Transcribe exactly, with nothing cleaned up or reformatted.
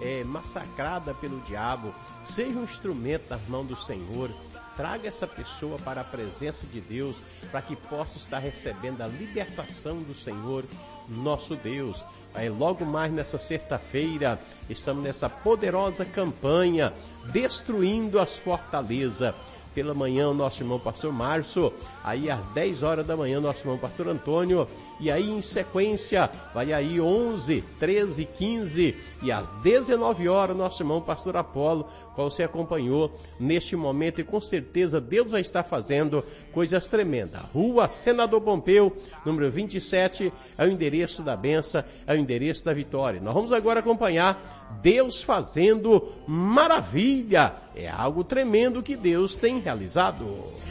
é, massacrada pelo diabo, seja um instrumento nas mãos do Senhor. Traga essa pessoa para a presença de Deus, para que possa estar recebendo a libertação do Senhor, nosso Deus. Aí logo mais nessa sexta-feira, estamos nessa poderosa campanha, destruindo as fortalezas. Pela manhã, o nosso irmão pastor Márcio, aí às dez horas da manhã, nosso irmão pastor Antônio, e aí em sequência, vai aí onze, treze, quinze, e às dezenove horas, nosso irmão pastor Apolo, qual você acompanhou neste momento, e com certeza Deus vai estar fazendo coisas tremendas. Rua Senador Pompeu, número vinte e sete, é o endereço da benção, é o endereço da vitória. Nós vamos agora acompanhar Deus fazendo maravilha. É algo tremendo que Deus tem realizado.